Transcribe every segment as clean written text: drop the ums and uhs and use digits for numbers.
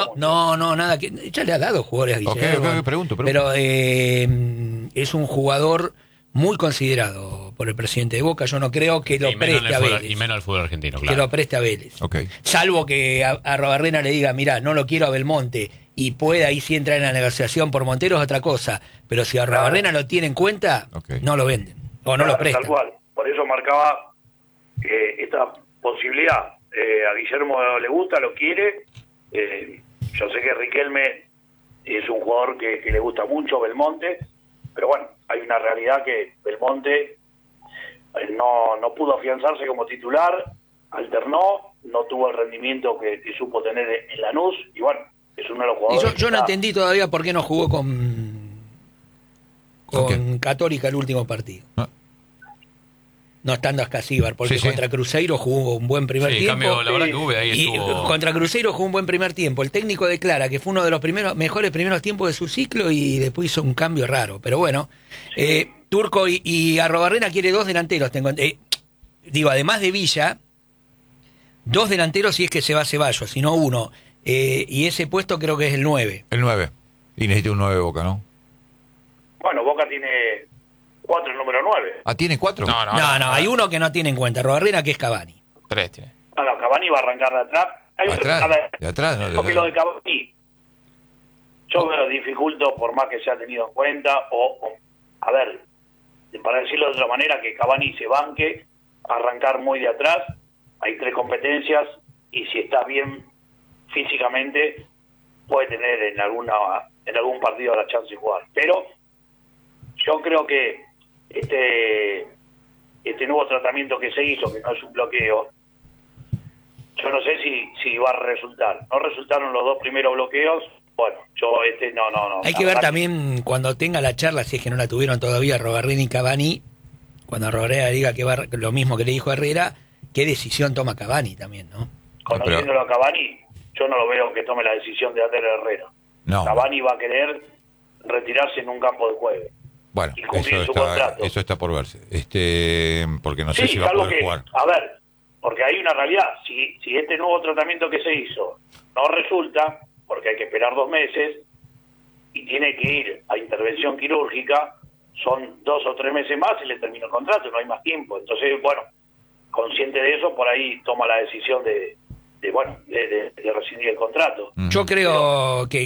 no, nada que ya le ha dado jugadores a Guillermo. Ok, pregunto. Pero es un jugador muy considerado por el presidente de Boca. Yo no creo que lo preste a Vélez. Y menos al fútbol argentino, claro. Que lo preste a Vélez. Okay. Salvo que a Arrobarrena le diga, mirá, no lo quiero a Belmonte, y pueda ahí sí entrar en la negociación por Montero es otra cosa. Pero si Arrobarrena lo tiene en cuenta, no lo venden. O no lo prestan. Tal cual. Por eso marcaba esta posibilidad. A Guillermo le gusta, lo quiere. Yo sé que Riquelme es un jugador que le gusta mucho, Belmonte, pero bueno, hay una realidad que Belmonte no pudo afianzarse como titular, alternó, no tuvo el rendimiento que supo tener en Lanús, y bueno, es uno de los jugadores. Y yo no entendí todavía por qué no jugó con Católica el último partido. No estando a Escasíbar, porque contra Cruzeiro jugó un buen primer tiempo. Cambio, la verdad que hubo ahí estuvo... Contra Cruzeiro jugó un buen primer tiempo. El técnico declara que fue uno de los mejores primeros tiempos de su ciclo y después hizo un cambio raro. Pero bueno, Turco y Arrobarrena quiere 2 delanteros. Además de Villa, 2 delanteros si es que se va Ceballos, si no 1. Y ese puesto creo que es el 9. El 9. Y necesita un 9 Boca, ¿no? Bueno, Boca tiene 4, el número 9. Ah, ¿tiene 4? No, hay uno que no tiene en cuenta, Arrobarrena, que es Cavani. 3 tiene. No, Cavani va a arrancar de atrás. De atrás, no. Porque lo de Cavani, yo me lo dificulto por más que se ha tenido en cuenta, a ver, para decirlo de otra manera, que Cavani se banque, arrancar muy de atrás, hay 3 competencias, y si está bien físicamente, puede tener en algún partido la chance de jugar. Pero yo creo que este nuevo tratamiento que se hizo, que no es un bloqueo, yo no sé si va a resultar. No resultaron los 2 primeros bloqueos. Bueno, yo no. Hay que ver también cuando tenga la charla, si es que no la tuvieron todavía Arrobarrena y Cavani, cuando Arrobarrena diga que va lo mismo que le dijo Herrera, qué decisión toma Cavani también, ¿no? Conociéndolo a Cavani, yo no lo veo que tome la decisión de hacer Herrera. No. Cavani va a querer retirarse en un campo de juego. Bueno, y cumplir su contrato. Eso está por verse. Porque no sé si va a algo poder jugar. A ver, porque hay una realidad. Si este nuevo tratamiento que se hizo no resulta, porque hay que esperar 2 meses, y tiene que ir a intervención quirúrgica, son 2 o 3 meses más y le termina el contrato, no hay más tiempo. Entonces, bueno, consciente de eso, por ahí toma la decisión de rescindir el contrato. Yo creo que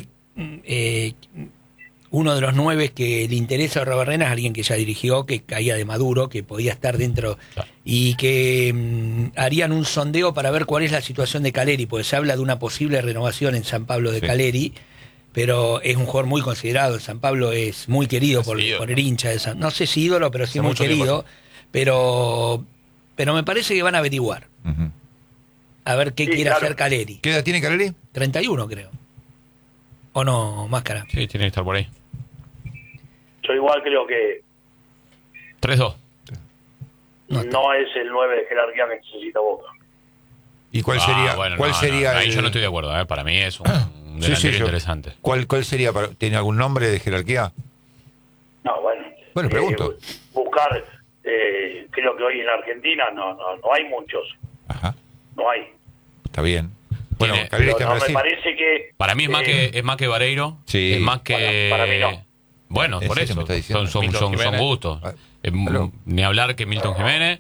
uno de los 9 que le interesa a Arrobarrena es alguien que ya dirigió, que caía de Maduro, que podía estar dentro, y que harían un sondeo para ver cuál es la situación de Caleri, porque se habla de una posible renovación en San Pablo de Caleri, pero es un jugador muy considerado. En San Pablo es muy querido por el hincha de San... No sé si ídolo, pero sí muy querido. Pero me parece que van a averiguar. A ver qué quiere hacer Caleri. ¿Qué edad tiene Caleri? 31, creo. ¿O no, Máscara? Sí, tiene que estar por ahí. Yo igual creo que 3-2. no es el 9 de jerarquía que necesita Boca. ¿Y cuál sería? ¿Cuál sería? Ahí yo no estoy de acuerdo. Para mí es un delantero interesante. ¿Cuál sería? ¿Tiene algún nombre de jerarquía? No, bueno, pregunto. Buscar, creo que hoy en la Argentina no hay muchos. Ajá. No hay. Está bien. Bueno, Caleri está en Brasil. Me parece que para mí es más que Vareiro. Sí. Es más que para mí no. Bueno, por eso son gustos. Ni hablar que Milton Jiménez.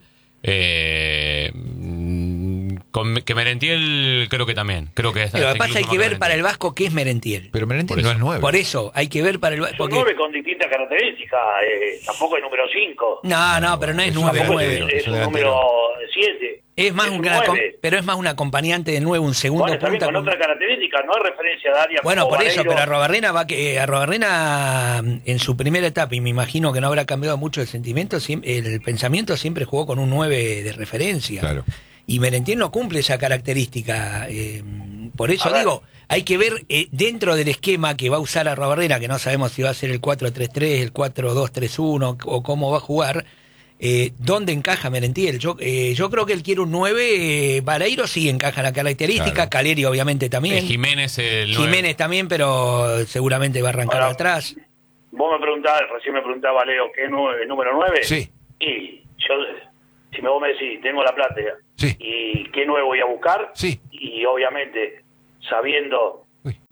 Que Merentiel creo que también. Creo que pero lo que pasa hay que ver para el Vasco qué es Merentiel. Pero Merentiel no es 9. Por eso, hay que ver para el Vasco. Es un 9 con distintas características. Tampoco es número 5. No, pero no es 9. Es un número 7. Es más pero es más un acompañante del 9, un segundo punta. También con otra característica, no es referencia de área. Bueno, por eso, Vareiro. pero Arrobarrena en su primera etapa, y me imagino que no habrá cambiado mucho el sentimiento, el pensamiento siempre jugó con un 9 de referencia. Claro. Y Merentiel no cumple esa característica. Por eso digo, hay que ver dentro del esquema que va a usar Arrobarrena, que no sabemos si va a ser el 4-3-3, el 4-2-3-1 o cómo va a jugar. ¿Dónde encaja Merentiel? Yo creo que él quiere un 9. Vareiro sí encaja la característica, claro. Caleri obviamente también. Jiménez también, pero seguramente va a arrancar atrás. Vos recién me preguntaba Leo, ¿qué es el número 9? Sí. Y yo, si vos me decís, tengo la plata, ¿y qué 9 voy a buscar? Sí. Y obviamente, sabiendo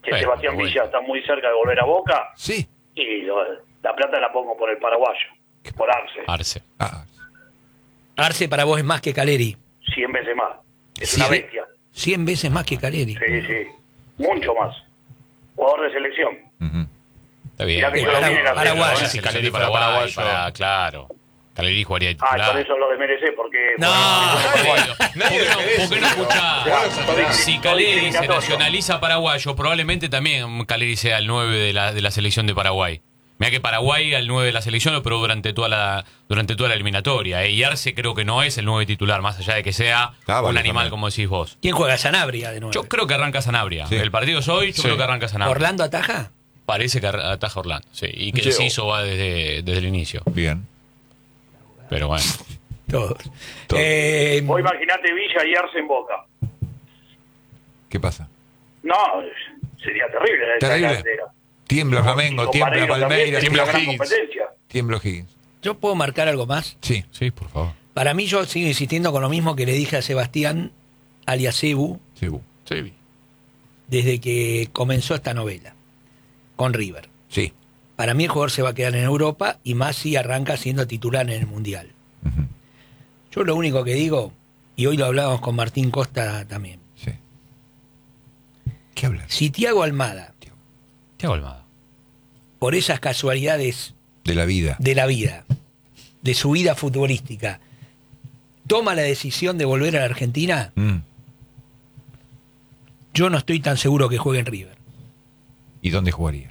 que Sebastián Villa está muy cerca de volver a Boca. Sí. Y la plata la pongo por el paraguayo, por Arce. Arce para vos es más que Caleri. 100 veces más. Es una bestia. 100 veces más que Caleri. Sí. Mucho más. Jugador de selección. Está bien. Paraguayo. Si Caleri para Paraguay, claro. Caleri jugaría titular. Por eso lo desmerecé, porque... No. ¿Por qué no escuchás? Si Caleri se nacionaliza paraguayo, probablemente también Caleri sea el 9 de la selección de Paraguay. Mira que Paraguay al 9 de la selección lo probó durante toda la eliminatoria. Y Arce creo que no es el 9 titular, más allá de que sea un animal, como decís vos. ¿Quién juega? Sanabria de nuevo. Yo creo que arranca Sanabria. Sí. El partido es hoy, yo creo que arranca Sanabria. ¿Orlando ataja? Parece que ataja Orlando, sí. Y que Ciso va desde el inicio. Bien. Pero bueno. Todos. Vos imaginate Villa y Arce en Boca. ¿Qué pasa? No, sería terrible. Terrible. Tiembla Flamengo, tiembla Palmeiras, tiembla Higgins. Tiembla Higgins. ¿Yo puedo marcar algo más? Sí. Sí, por favor. Para mí yo sigo insistiendo con lo mismo que le dije a Sebastián alias Ebu Sí. desde que comenzó esta novela con River. Sí. Para mí el jugador se va a quedar en Europa y más si arranca siendo titular en el Mundial. Yo lo único que digo, y hoy lo hablábamos con Martín Costa también. Sí. ¿Qué hablas? Si Thiago Almada, por esas casualidades De la vida. de su vida futbolística, toma la decisión de volver a la Argentina, yo no estoy tan seguro que juegue en River. ¿Y dónde jugaría?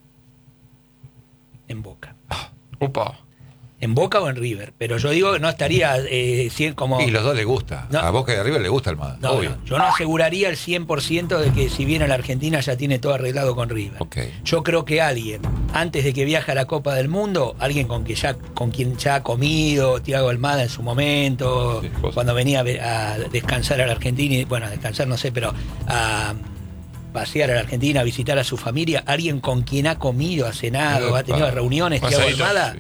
En Boca. Opa. En Boca o en River. Pero yo digo que no estaría como... Y los dos le gusta. No. A Boca y a River le gusta Almada. No, obvio. yo no aseguraría el 100% de que si viene a la Argentina ya tiene todo arreglado con River. Okay. Yo creo que alguien, antes de que viaje a la Copa del Mundo, alguien con quien ya ha comido, Thiago Almada en su momento, cuando venía a descansar a la Argentina, y, bueno, a descansar no sé, pero a pasear a la Argentina, a visitar a su familia, alguien con quien ha comido, ha cenado, ha tenido reuniones, Thiago Almada...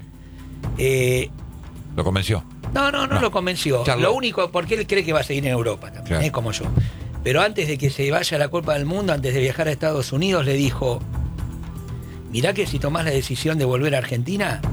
¿Lo convenció? No lo convenció. Charlo. Lo único, porque él cree que va a seguir en Europa también, como yo. Pero antes de que se vaya a la Copa del Mundo, antes de viajar a Estados Unidos, le dijo: mirá que si tomás la decisión de volver a Argentina,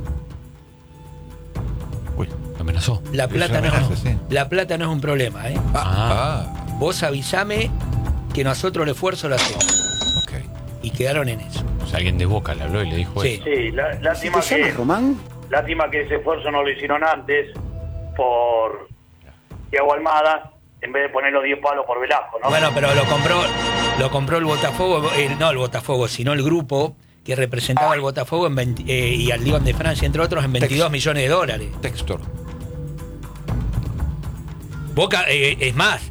Lo amenazó. la plata no es un problema, ¿eh? Vos avisame que nosotros el esfuerzo lo hacemos. Okay. Y quedaron en eso. O sea, alguien de Boca le habló y le dijo eso. Sí, lástima que ese esfuerzo no lo hicieron antes por Thiago Almada, en vez de poner los 10 palos por Velasco, ¿no? Bueno, pero lo compró el Botafogo, no el Botafogo, sino el grupo que representaba al Botafogo y al Lyon de Francia, entre otros, en 22 millones de dólares. Textor. Boca, es más,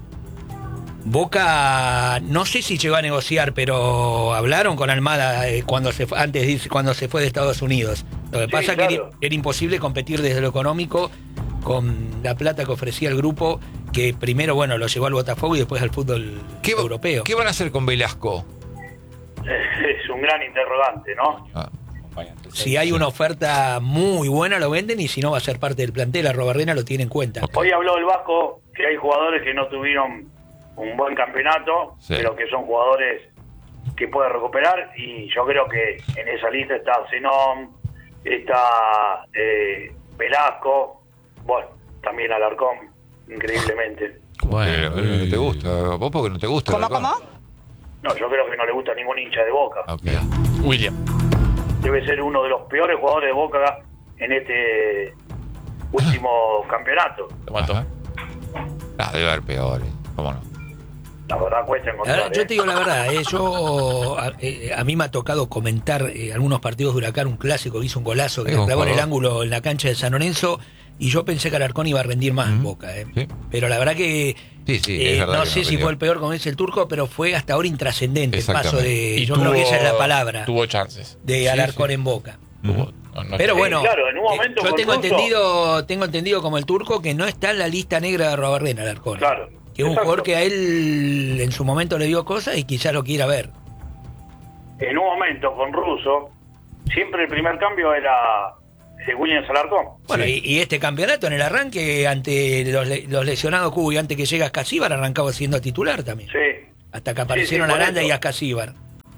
Boca no sé si llegó a negociar, pero hablaron con Almada cuando se fue de Estados Unidos. Lo que pasa es que era imposible competir desde lo económico con la plata que ofrecía el grupo, que primero, bueno, lo llevó al Botafogo y después al fútbol europeo. ¿Qué van a hacer con Velasco? Es un gran interrogante, ¿no? Si hay una oferta muy buena lo venden, y si no va a ser parte del plantel. Arrobarrena lo tiene en cuenta. Hoy habló el Vasco que hay jugadores que no tuvieron un buen campeonato, pero que son jugadores que puede recuperar, y yo creo que en esa lista está Zenón, está Velasco, bueno, también Alarcón, increíblemente. Bueno, ¿te gusta? ¿Vos porque no te gusta? ¿Cómo? No, yo creo que no le gusta a ningún hincha de Boca. Okay. William. Debe ser uno de los peores jugadores de Boca en este último campeonato. Debe haber peores, ¿cómo no? La verdad cuesta encontrar. Yo te digo la verdad, a mí me ha tocado comentar algunos partidos de Huracán, un clásico que hizo un golazo que le clavó en el ángulo en la cancha de San Lorenzo, y yo pensé que Alarcón iba a rendir más en Boca. Sí. Pero la verdad que no sé si fue el peor, como dice el Turco, pero fue hasta ahora intrascendente el paso de... Yo creo que esa es la palabra. Tuvo chances. De Alarcón en Boca. Pero Sí, bueno, claro, en un momento yo con tengo entendido como el Turco que no está en la lista negra de Arrobarrena, Alarcón. Claro. Que es un jugador que a él en su momento le dio cosas y quizás lo quiera ver. En un momento con Russo, siempre el primer cambio era William Alarcón. Bueno, y este campeonato en el arranque, ante los lesionados Cubo y antes que llegue Ascasíbar, arrancaba siendo titular también. Sí. Hasta que aparecieron por Aranda eso. y Ascasíbar.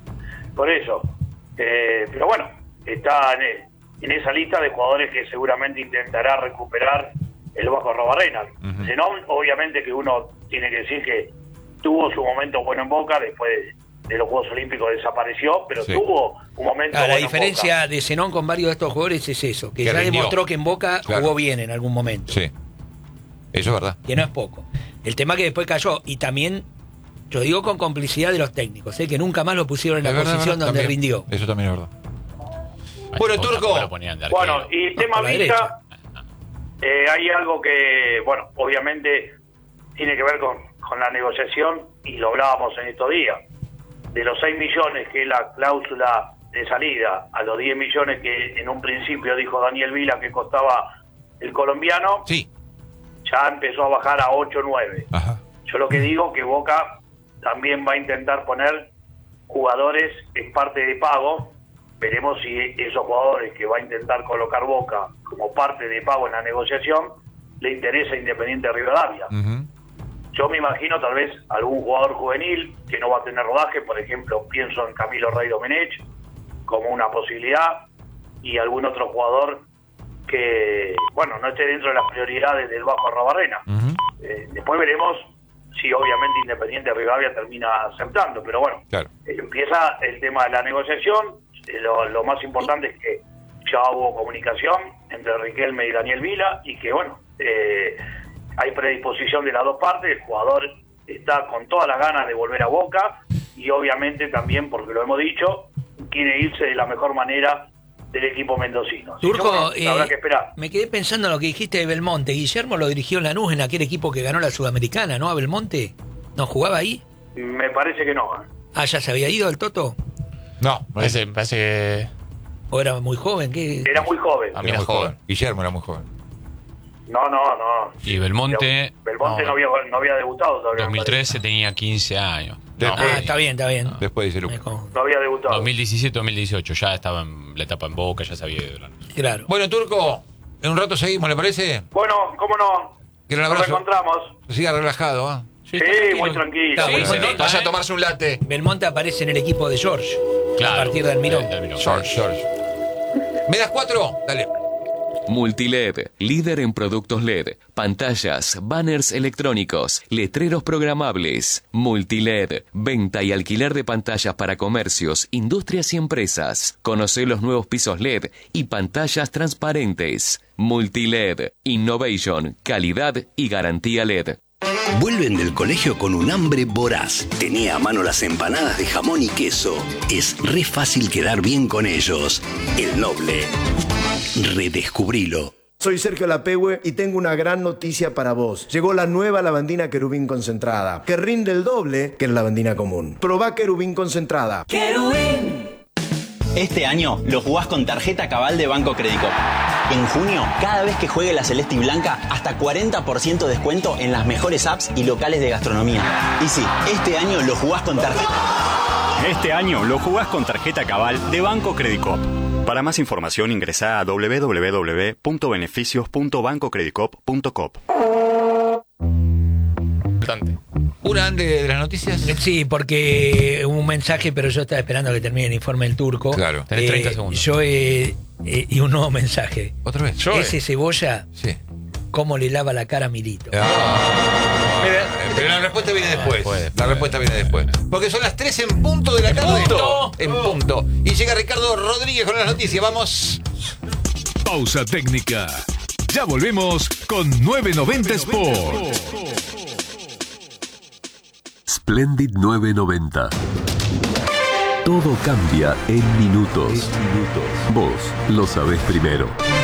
Por eso. Pero bueno, está en esa lista de jugadores que seguramente intentará recuperar el Vasco Arrobarrena. Zenón, obviamente que uno tiene que decir que tuvo su momento bueno en Boca, después de los Juegos Olímpicos desapareció, pero tuvo un momento bueno la diferencia de Zenón con varios de estos jugadores es eso, que ya rindió. demostró que en Boca jugó bien en algún momento. Sí, eso es verdad. Que no es poco. El tema que después cayó, y también, yo digo con complicidad de los técnicos, que nunca más lo pusieron en la posición donde también, rindió. Eso también es verdad. Bueno, Turco. Bueno, y tema Villa, hay algo que, bueno, obviamente tiene que ver con la negociación, y lo hablábamos en estos días. De los 6 millones que es la cláusula de salida, a los 10 millones que en un principio dijo Daniel Vila que costaba el colombiano, sí, ya empezó a bajar a 8 o 9. Ajá. Yo lo que digo que Boca también va a intentar poner jugadores en parte de pago. Veremos si esos jugadores que va a intentar colocar Boca como parte de pago en la negociación le interesa Independiente de Rivadavia. Yo me imagino tal vez algún jugador juvenil que no va a tener rodaje, por ejemplo, pienso en Camilo Rey Domenech como una posibilidad, y algún otro jugador que, bueno, no esté dentro de las prioridades del Vasco Arrobarrena. Después veremos si obviamente Independiente de Rivadavia termina aceptando, pero bueno, empieza el tema de la negociación. Lo más importante es que ya hubo comunicación entre Riquelme y Daniel Vila, y que bueno, hay predisposición de las dos partes. El jugador está con todas las ganas de volver a Boca, y obviamente también, porque lo hemos dicho, quiere irse de la mejor manera del equipo mendocino. Turco, habrá que esperar. Me quedé pensando en lo que dijiste de Belmonte. Guillermo lo dirigió en Lanús, en aquel equipo que ganó la Sudamericana, ¿no? A Belmonte, ¿no jugaba ahí? Me parece que no. Ah, ¿ya se había ido el Toto? No, parece que... ¿O era muy joven? ¿Qué? Era muy joven. Era muy joven. Guillermo era muy joven. No. Y Belmonte... no había debutado todavía. 2013 tenía 15 años. Está bien. Después dice Lucas. No había debutado. 2017-2018, ya estaba en la etapa en Boca, ya sabía de Lanús. Claro. Bueno, Turco, en un rato seguimos, ¿le parece? Bueno, cómo no. Gran abrazo. Nos encontramos. Siga relajado, ¿ah? Sí, muy tranquilo. Vaya a tomarse un latte. Belmonte aparece en el equipo de George. Claro. A partir de Almirón. George. ¿Me das 4? Dale. Multiled, líder en productos LED, pantallas, banners electrónicos, letreros programables. Multiled, venta y alquiler de pantallas para comercios, industrias y empresas. Conoce los nuevos pisos LED y pantallas transparentes. Multiled, innovation, calidad y garantía LED. Vuelven del colegio con un hambre voraz. Tenía a mano las empanadas de jamón y queso. Es re fácil quedar bien con ellos. El Noble. Redescubrilo. Soy Sergio Lapehue y tengo una gran noticia para vos. Llegó la nueva lavandina Querubín concentrada, que rinde el doble que la lavandina común. Probá Querubín concentrada. ¡Querubín! Este año lo jugás con tarjeta Cabal de Banco Credicop. En junio, cada vez que juegue la Celeste y Blanca, hasta 40% de descuento en las mejores apps y locales de gastronomía. Y sí, este año lo jugás con tarjeta. Este año lo jugás con tarjeta Cabal de Banco Credicop. Para más información ingresá a www.beneficios.bancocredicop.com. ¿Una antes de las noticias? Sí, porque hubo un mensaje, pero yo estaba esperando que termine el informe del Turco. Claro. Tenés 30 segundos. Y un nuevo mensaje. ¿Otra vez? Ese Cebolla, Sí. ¿cómo le lava la cara a Milito? Pero la respuesta viene después. La respuesta viene después. Porque son las 3 en punto de la tarde. En punto. Y llega Ricardo Rodríguez con las noticias. Vamos. Pausa técnica. Ya volvemos con 990 Sport. Splendid 990. Todo cambia en minutos. Vos lo sabés primero.